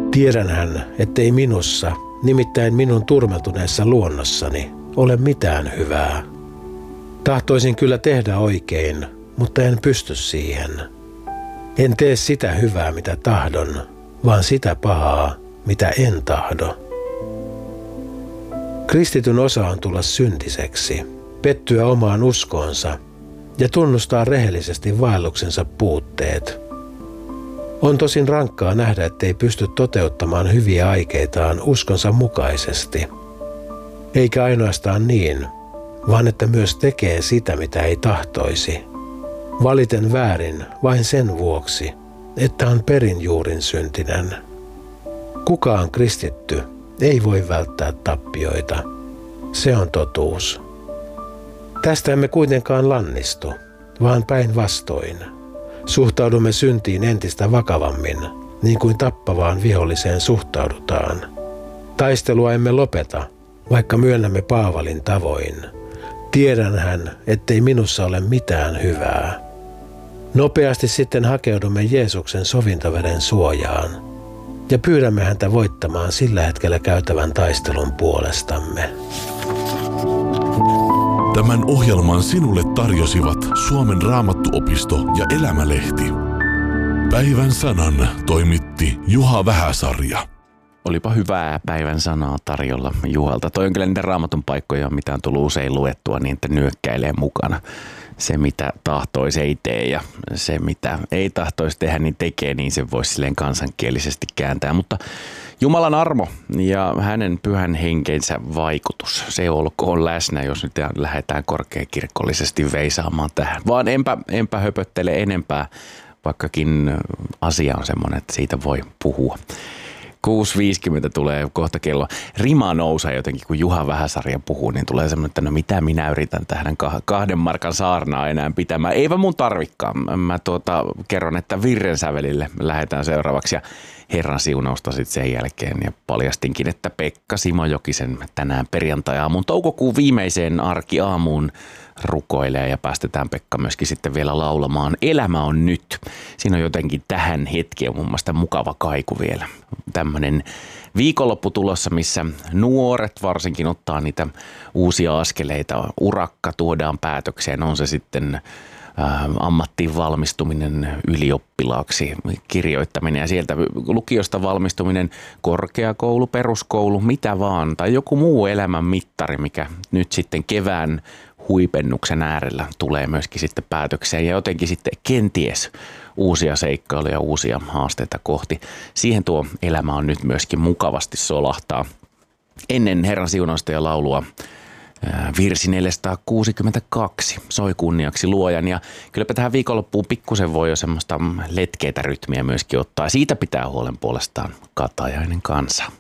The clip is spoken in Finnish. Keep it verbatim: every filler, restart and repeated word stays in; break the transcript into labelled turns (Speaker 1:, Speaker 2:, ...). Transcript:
Speaker 1: Tiedänhän, ettei minussa, nimittäin minun turmeltuneessa luonnossani, ole mitään hyvää. Tahtoisin kyllä tehdä oikein, mutta en pysty siihen. En tee sitä hyvää, mitä tahdon, vaan sitä pahaa, mitä en tahdo. Kristityn osa on tulla syntiseksi, pettyä omaan uskoonsa ja tunnustaa rehellisesti vaelluksensa puutteet. On tosin rankkaa nähdä, ettei pysty toteuttamaan hyviä aikeitaan uskonsa mukaisesti. Eikä ainoastaan niin, vaan että myös tekee sitä, mitä ei tahtoisi. Valiten väärin vain sen vuoksi, että on perinjuurin syntinen. Kukaan kristitty ei voi välttää tappioita. Se on totuus. Tästä emme kuitenkaan lannistu, vaan päinvastoin. Suhtaudumme syntiin entistä vakavammin, niin kuin tappavaan viholliseen suhtaudutaan. Taistelua emme lopeta, vaikka myönnämme Paavalin tavoin. Tiedänhän, ettei minussa ole mitään hyvää. Nopeasti sitten hakeudumme Jeesuksen sovintoveden suojaan ja pyydämme häntä voittamaan sillä hetkellä käytävän taistelun puolestamme.
Speaker 2: Tämän ohjelman sinulle tarjosivat Suomen Raamattuopisto ja Elämälehti. Päivän sanan toimitti Juha Vähäsarja.
Speaker 3: Olipa hyvää päivän sanaa tarjolla Juhalta. Toi on kyllä niitä Raamatun paikkoja, mitä on tullut usein luettua, niin että nyökkäilee mukana. Se, mitä tahtoisi, ei tee, ja se, mitä ei tahtoisi tehdä, niin tekee, niin se voisi silleen kansankielisesti kääntää. Mutta Jumalan armo ja hänen pyhän henkensä vaikutus, se olkoon läsnä, jos nyt lähdetään korkeakirkollisesti veisaamaan tähän. Vaan enpä, enpä höpöttele enempää, vaikkakin asia on semmoinen, että siitä voi puhua. kuusi viisikymmentä tulee kohta kello. Rima nousee jotenkin, kun Juha Vähäsarja puhuu, niin tulee semmoinen, että no mitä minä yritän tähän kahden markan saarnaa enää pitämään. Eipä mun tarvikaan. Mä tuota, kerron, että Virren sävelille lähdetään seuraavaksi ja Herran siunausta sitten sen jälkeen. Ja paljastinkin, että Pekka Simo Jokisen tänään perjantai-aamuun toukokuun viimeiseen arkiaamuun rukoilee ja päästetään Pekka myöskin sitten vielä laulamaan Elämä on nyt. Siinä on jotenkin tähän hetkeen mun mielestä mukava kaiku vielä. Tämmöinen viikonloppu tulossa, missä nuoret varsinkin ottaa niitä uusia askeleita. Urakka tuodaan päätökseen, on se sitten ammattiin valmistuminen ylioppilaaksi, kirjoittaminen ja sieltä lukiosta valmistuminen, korkeakoulu, peruskoulu, mitä vaan, tai joku muu elämän mittari, mikä nyt sitten kevään huipennuksen äärellä tulee myöskin sitten päätökseen ja jotenkin sitten kenties uusia seikkailuja, uusia haasteita kohti. Siihen tuo elämä on nyt myöskin mukavasti solahtaa. Ennen Herran siunausta ja laulua virsi neljäsataakuusikymmentäkaksi soi kunniaksi luojan ja kylläpä tähän viikonloppuun pikkusen voi jo semmoista letkeitä rytmiä myöskin ottaa. Siitä pitää huolen puolestaan Katajainen kansa.